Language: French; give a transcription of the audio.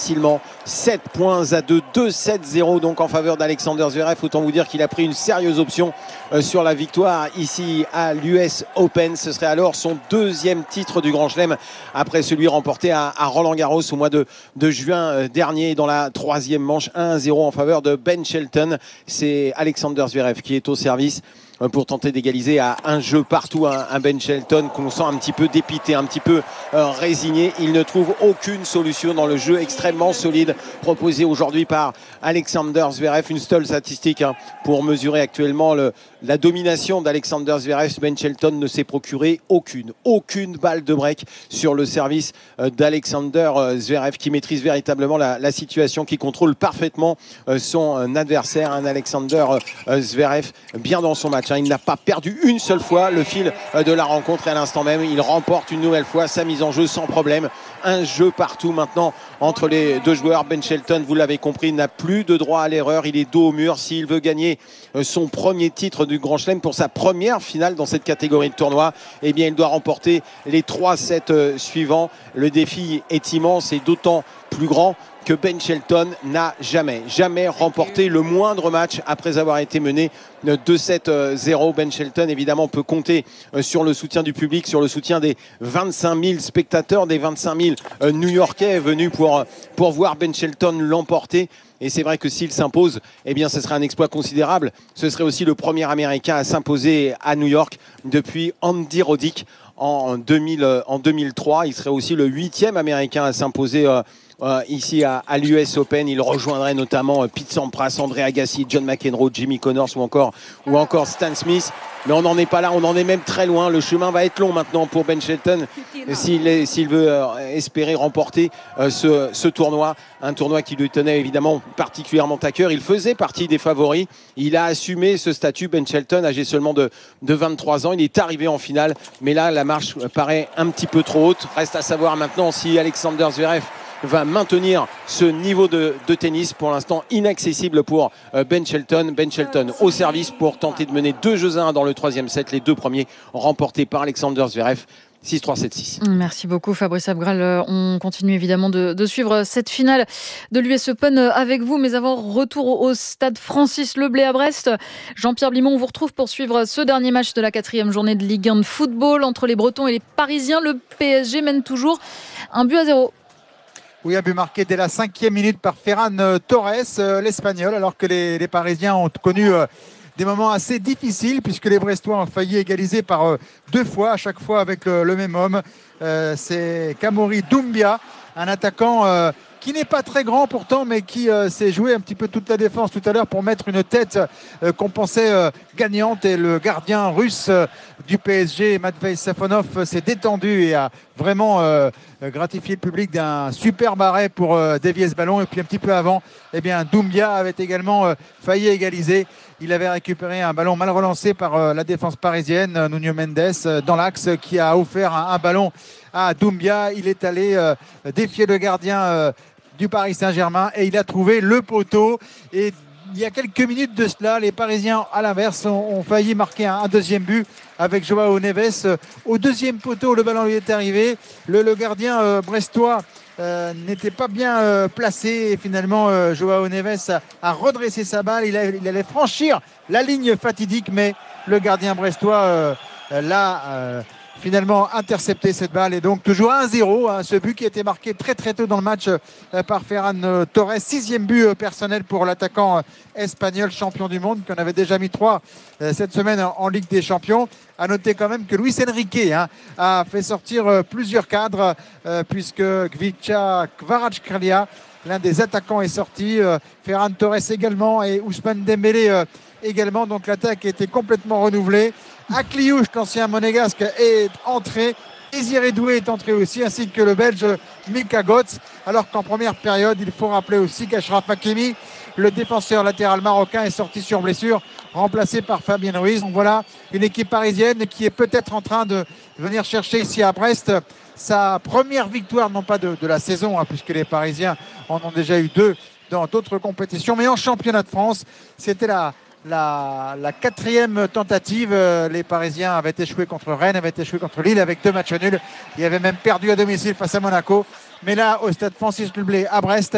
facilement 7 points à 2, 2-7-0 donc en faveur d'Alexander Zverev. Autant vous dire qu'il a pris une sérieuse option sur la victoire ici à l'US Open. Ce serait alors son deuxième titre du Grand Chelem après celui remporté à Roland-Garros au mois de juin dernier dans la troisième manche. 1-0 en faveur de Ben Shelton. C'est Alexander Zverev qui est au service pour tenter d'égaliser à un jeu partout. Un Ben Shelton qu'on sent un petit peu dépité, un petit peu résigné. Il ne trouve aucune solution dans le jeu extrêmement solide proposé aujourd'hui par Alexander Zverev. Une seule statistique pour mesurer actuellement la domination d'Alexander Zverev. Ben Shelton ne s'est procuré aucune balle de break sur le service d'Alexander Zverev, qui maîtrise véritablement la situation, qui contrôle parfaitement son adversaire. Un Alexander Zverev bien dans son match. Il n'a pas perdu une seule fois le fil de la rencontre et à l'instant même, il remporte une nouvelle fois sa mise en jeu sans problème. Un jeu partout maintenant entre les deux joueurs. Ben Shelton, vous l'avez compris, n'a plus de droit à l'erreur. Il est dos au mur. S'il veut gagner son premier titre du Grand Chelem pour sa première finale dans cette catégorie de tournoi, eh bien, il doit remporter les 3 sets suivants. Le défi est immense et d'autant plus grand que Ben Shelton n'a jamais remporté le moindre match après avoir été mené 2-7-0. Ben Shelton évidemment peut compter sur le soutien du public, sur le soutien des 25 000 spectateurs, des 25 000 New-Yorkais venus pour voir Ben Shelton l'emporter. Et c'est vrai que s'il s'impose, eh bien, ce serait un exploit considérable. Ce serait aussi le premier Américain à s'imposer à New York depuis Andy Roddick en 2003. Il serait aussi le 8e Américain à s'imposer ici à l'US Open. Il rejoindrait notamment Pete Sampras, André Agassi, John McEnroe, Jimmy Connors ou encore Stan Smith. Mais on n'en est pas là, on en est même très loin. Le chemin va être long maintenant pour Ben Shelton s'il veut espérer remporter ce tournoi. Un tournoi qui lui tenait évidemment particulièrement à cœur. Il faisait partie des favoris. Il a assumé ce statut, Ben Shelton, âgé seulement de 23 ans. Il est arrivé en finale, mais là la marche paraît un petit peu trop haute. Reste à savoir maintenant si Alexander Zverev va maintenir ce niveau de tennis pour l'instant inaccessible pour Ben Shelton. Ben Shelton au service pour tenter de mener 2-1 dans le troisième set. Les deux premiers remportés par Alexander Zverev. 6-3, 7-6. Merci beaucoup Fabrice Abgral. On continue évidemment de suivre cette finale de l'US Open avec vous, mais avant, retour au stade Francis Leblay à Brest. Jean-Pierre Blimont, on vous retrouve pour suivre ce dernier match de la 4e journée de Ligue 1 de football entre les Bretons et les Parisiens. Le PSG mène toujours 1-0. Oui, un but marqué dès la 5e minute par Ferran Torres, l'Espagnol, alors que les Parisiens ont connu des moments assez difficiles puisque les Brestois ont failli égaliser par 2 fois, à chaque fois avec le même homme. C'est Kamori Doumbia, un attaquant qui n'est pas très grand pourtant, mais qui s'est joué un petit peu toute la défense tout à l'heure pour mettre une tête qu'on pensait gagnante. Et le gardien russe du PSG, Matvei Safonov, s'est détendu et a vraiment gratifié le public d'un superbe arrêt pour dévier ce ballon. Et puis un petit peu avant, eh bien, Doumbia avait également failli égaliser. Il avait récupéré un ballon mal relancé par la défense parisienne, Nuno Mendes, dans l'axe, qui a offert un ballon à Doumbia. Il est allé défier le gardien du Paris Saint-Germain et il a trouvé le poteau. Et il y a quelques minutes de cela, les Parisiens, à l'inverse, ont failli marquer un deuxième but avec Joao Neves. Au deuxième poteau, le ballon lui est arrivé. Le gardien brestois n'était pas bien placé et finalement Joao Neves a redressé sa balle. Il allait franchir la ligne fatidique, mais le gardien brestois l'a finalement intercepté cette balle. Et donc toujours 1-0, ce but qui a été marqué très très tôt dans le match par Ferran Torres. 6e but personnel pour l'attaquant espagnol, champion du monde, qu'on avait déjà mis 3 cette semaine en Ligue des Champions. À noter quand même que Luis Enrique a fait sortir plusieurs cadres puisque Gvicha Kvaratskhelia, l'un des attaquants, est sorti. Ferran Torres également et Ousmane Dembélé également. Donc l'attaque a été complètement renouvelée. Akliouche, l'ancien monégasque, est entré. Désiré Doué est entré aussi, ainsi que le Belge Mika Götze. Alors qu'en première période, il faut rappeler aussi qu'Achraf Hakimi, le défenseur latéral marocain, est sorti sur blessure, remplacé par Fabien Ruiz. Donc voilà, une équipe parisienne qui est peut-être en train de venir chercher ici à Brest sa première victoire, non pas de la saison, puisque les Parisiens en ont déjà eu 2 dans d'autres compétitions, mais en championnat de France. C'était la 4e tentative. Les Parisiens avaient échoué contre Rennes, avaient échoué contre Lille avec 2 matchs nuls. Ils avaient même perdu à domicile face à Monaco. Mais là, au stade Francis Leblay à Brest,